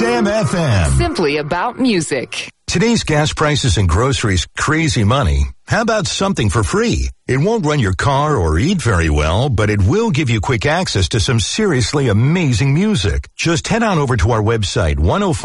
Sam FM. Simply about music. Today's gas prices and groceries, crazy money. How about something for free? It won't run your car or eat very well, but it will give you quick access to some seriously amazing music. Just head on over to our website, 105.